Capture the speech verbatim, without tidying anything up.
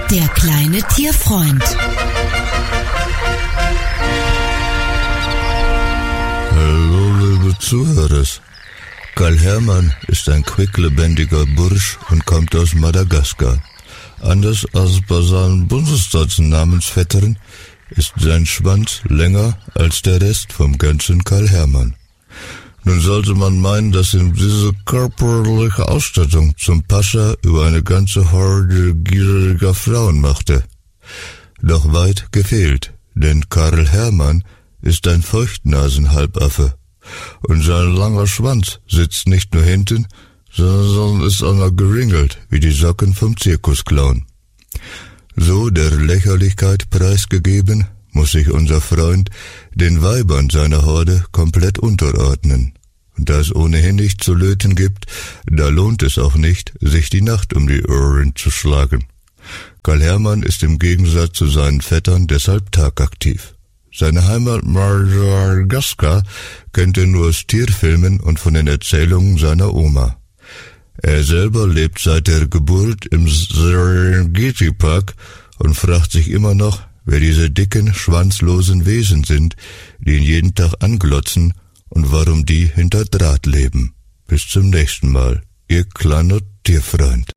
Der kleine Tierfreund. Hallo, liebe Zuhörer. Karl Hermann ist ein quicklebendiger Bursch und kommt aus Madagaskar. Anders als bei seinen Bundesstaatsnamensvettern ist sein Schwanz länger als der Rest vom ganzen Karl Hermann. Nun sollte man meinen, dass ihm diese körperliche Ausstattung zum Pascha über eine ganze Horde gieriger Frauen machte. Doch weit gefehlt, denn Karl Hermann ist ein Feuchtnasenhalbaffe. Und sein langer Schwanz sitzt nicht nur hinten, sondern ist auch noch geringelt, wie die Socken vom Zirkusclown. So der Lächerlichkeit preisgegeben, muss sich unser Freund den Weibern seiner Horde komplett unterordnen. Und da es ohnehin nichts zu löten gibt, da lohnt es auch nicht, sich die Nacht um die Ohren zu schlagen. Karl Hermann ist im Gegensatz zu seinen Vettern deshalb tagaktiv. Seine Heimat Madagaskar kennt er nur aus Tierfilmen und von den Erzählungen seiner Oma. Er selber lebt seit der Geburt im Serengeti-Park und fragt sich immer noch, wer diese dicken, schwanzlosen Wesen sind, die ihn jeden Tag anglotzen und warum die hinter Draht leben. Bis zum nächsten Mal, Ihr kleiner Tierfreund.